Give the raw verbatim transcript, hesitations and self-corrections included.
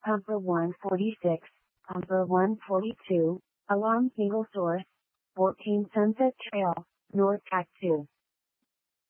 Pumper one forty-six, Pumper one forty-two, Alarm Single Source, fourteen Sunset Trail, North Act two.